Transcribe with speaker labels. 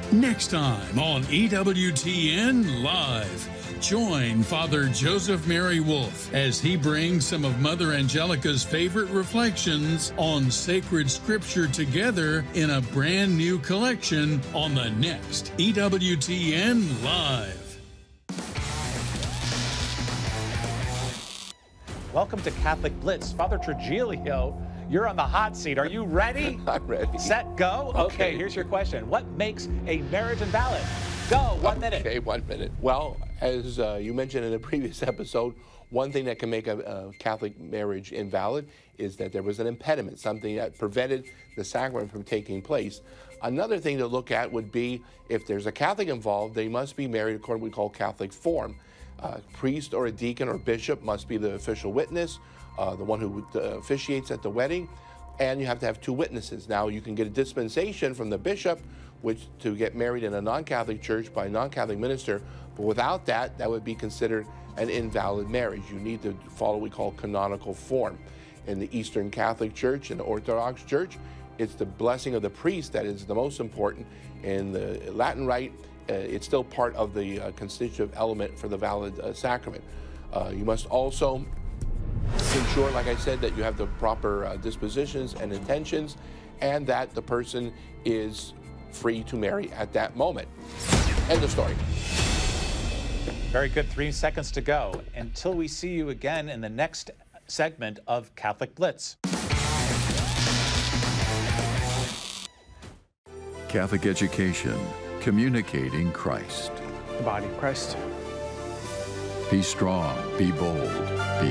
Speaker 1: Next time on EWTN Live. Join Father Joseph Mary Wolf as he brings some of Mother Angelica's favorite reflections on sacred scripture together in a brand new collection on the next EWTN Live.
Speaker 2: Welcome to Catholic Blitz. Father Trigilio, you're on the hot seat. Are you ready?
Speaker 3: I'm ready.
Speaker 2: Set, go? Okay, here's your question. What makes a marriage invalid? Go, 1 minute.
Speaker 3: Okay, 1 minute. Well, as you mentioned in a previous episode, one thing that can make a Catholic marriage invalid is that there was an impediment, something that prevented the sacrament from taking place. Another thing to look at would be if there's a Catholic involved, they must be married according to what we call Catholic form. A priest or a deacon or bishop must be the official witness, the one who officiates at the wedding, and you have to have 2 witnesses. Now, you can get a dispensation from the bishop to get married in a non-Catholic church by a non-Catholic minister, but without that, that would be considered an invalid marriage. You need to follow what we call canonical form. In the Eastern Catholic Church and the Orthodox Church, it's the blessing of the priest that is the most important. In the Latin Rite, it's still part of the constitutive element for the valid sacrament. You must also ensure, like I said, that you have the proper dispositions and intentions, and that the person is free to marry at that moment. End of story.
Speaker 2: Very good. 3 seconds to go. Until we see you again in the next segment of Catholic Blitz.
Speaker 4: Catholic education, communicating Christ.
Speaker 5: The body of Christ.
Speaker 4: Be strong, be bold,